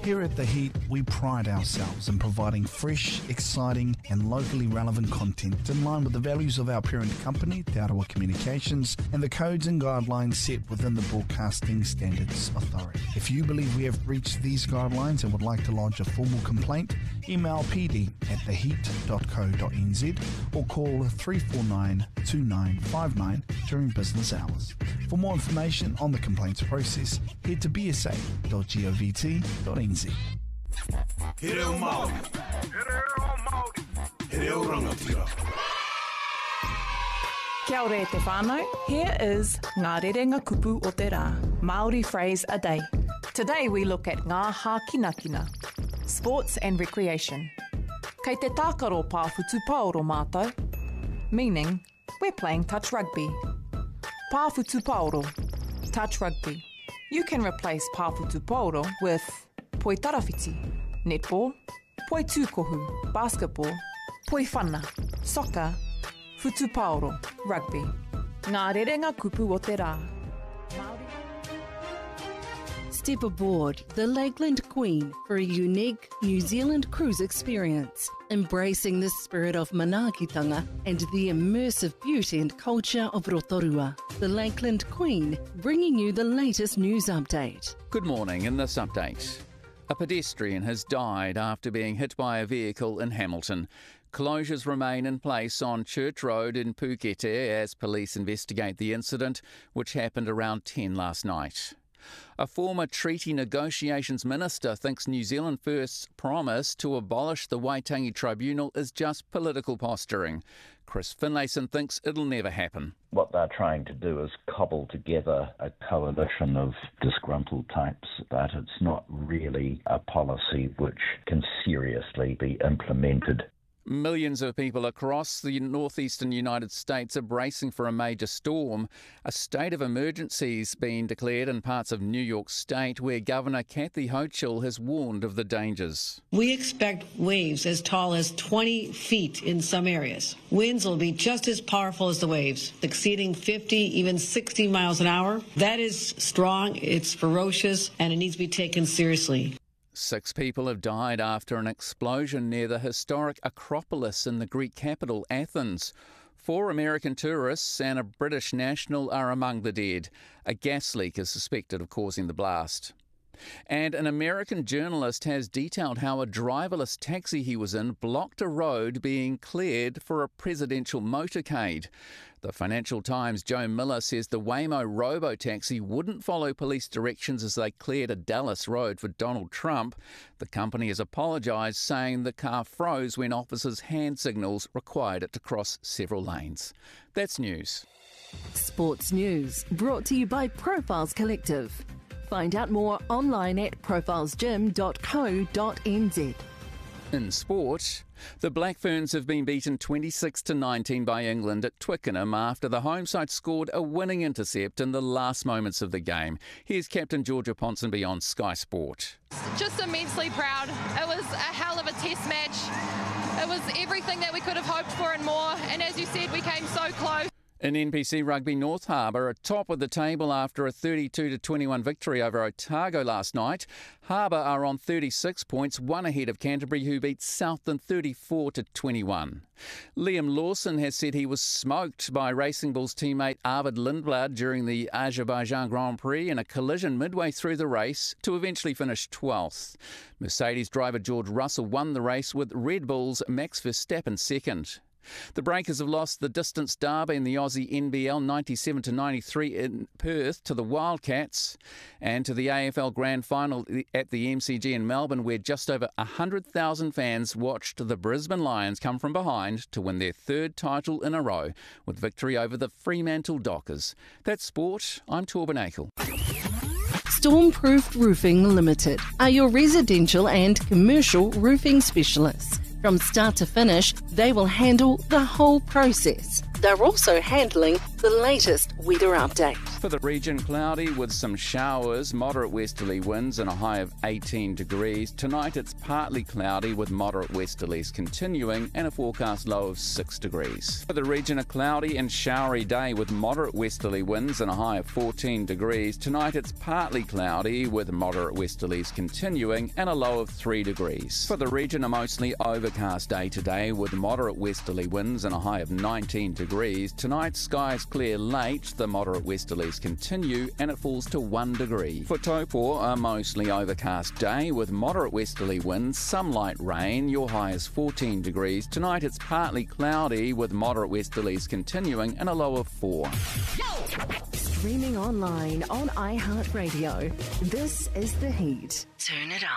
Here at The Heat, we pride ourselves in providing fresh, exciting and locally relevant content in line with the values of our parent company, Te Arawa Communications, and the codes and guidelines set within the Broadcasting Standards Authority. If you believe we have breached these guidelines and would like to lodge a formal complaint, email pd@theheat.co.nz or call 349 2959 during business hours. For more information on the complaints process, head to bsa.govt.nz. He reo Māori. He reo rangatira. Kia ora e te whānau. Here is Ngā Rerenga Kupu o te Rā, Māori phrase a day. Today we look at ngā hākinakina, sports and recreation. Kei te tākaro pāwhutu paoro mātou, meaning we're playing touch rugby. Pāwhutu paoro, touch rugby. You can replace pāwhutu paoro with poi tarawhiti, netball, poi tūkohu, basketball, poi whana, soccer, whutu paoro, rugby. Ngā Rerenga Kupu o te Rā. Step aboard the Lakeland Queen for a unique New Zealand cruise experience, embracing the spirit of manaakitanga and the immersive beauty and culture of Rotorua. The Lakeland Queen, bringing you the latest news update. Good morning. In this update, a pedestrian has died after being hit by a vehicle in Hamilton. Closures remain in place on Church Road in Pukete as police investigate the incident, which happened around 10 last night. A former treaty negotiations minister thinks New Zealand First's promise to abolish the Waitangi Tribunal is just political posturing. Chris Finlayson thinks it'll never happen. What they're trying to do is cobble together a coalition of disgruntled types, but it's not really a policy which can seriously be implemented. Millions of people across the northeastern United States are bracing for a major storm. A state of emergency has been declared in parts of New York State, where Governor Kathy Hochul has warned of the dangers. We expect waves as tall as 20 feet in some areas. Winds will be just as powerful as the waves, exceeding 50, even 60 miles an hour. That is strong, it's ferocious, and it needs to be taken seriously. 6 people have died after an explosion near the historic Acropolis in the Greek capital, Athens. 4 American tourists and a British national are among the dead. A gas leak is suspected of causing the blast. And an American journalist has detailed how a driverless taxi he was in blocked a road being cleared for a presidential motorcade. The Financial Times' Joe Miller says the Waymo robo-taxi wouldn't follow police directions as they cleared a Dallas road for Donald Trump. The company has apologised, saying the car froze when officers' hand signals required it to cross several lanes. That's news. Sports news brought to you by Profiles Collective. Find out more online at profilesgym.co.nz. In sport, the Black Ferns have been beaten 26-19 by England at Twickenham after the home side scored a winning intercept in the last moments of the game. Here's Captain Georgia Ponsonby on Sky Sport. Just immensely proud. It was a hell of a test match. It was everything that we could have hoped for and more. And as you said, we came so close. In NPC Rugby, North Harbour are top of the table after a 32-21 victory over Otago last night. Harbour are on 36 points, one ahead of Canterbury, who beat Southland 34-21. Liam Lawson has said he was smoked by Racing Bull's teammate Arvid Lindblad during the Azerbaijan Grand Prix in a collision midway through the race to eventually finish 12th. Mercedes driver George Russell won the race with Red Bull's Max Verstappen second. The Breakers have lost the distance derby in the Aussie NBL 97-93 in Perth to the Wildcats, and to the AFL Grand Final at the MCG in Melbourne, where just over 100,000 fans watched the Brisbane Lions come from behind to win their 3rd title in a row with victory over the Fremantle Dockers. That's sport. I'm Torben Akel. Stormproof Roofing Limited are your residential and commercial roofing specialists. From start to finish, they will handle the whole process. They're also handling the latest weather update. For the region, cloudy with some showers, moderate westerly winds and a high of 18 degrees. Tonight it's partly cloudy with moderate westerlies continuing and a forecast low of 6 degrees. For the region, a cloudy and showery day with moderate westerly winds and a high of 14 degrees. Tonight it's partly cloudy with moderate westerlies continuing and a low of 3 degrees. For the region, a mostly overcast day today with moderate westerly winds and a high of 19 degrees. Tonight skies clear late, the moderate westerlies continue and it falls to 1 degree. For Taupo, a mostly overcast day with moderate westerly winds, some light rain. Your high is 14 degrees. Tonight it's partly cloudy with moderate westerlies continuing and a low of 4. Streaming online on iHeartRadio. This is The Heat. Turn it up.